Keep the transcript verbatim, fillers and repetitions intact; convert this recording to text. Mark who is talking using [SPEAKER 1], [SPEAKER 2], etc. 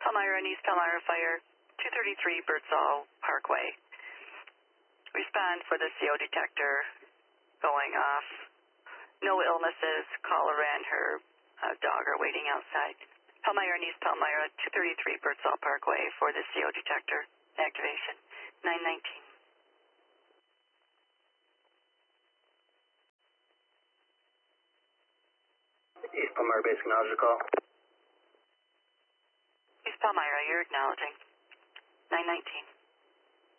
[SPEAKER 1] Palmyra and East Palmyra Fire, two thirty-three Birdsall Parkway. Respond for the C O detector going off. No illnesses. Caller and her uh, dog are waiting outside. Palmyra and East Palmyra, two thirty-three Birdsall Parkway for the C O detector activation. nine nineteen.
[SPEAKER 2] East Palmyra base acknowledge the call.
[SPEAKER 1] East Palmyra, you're acknowledging. nine nineteen.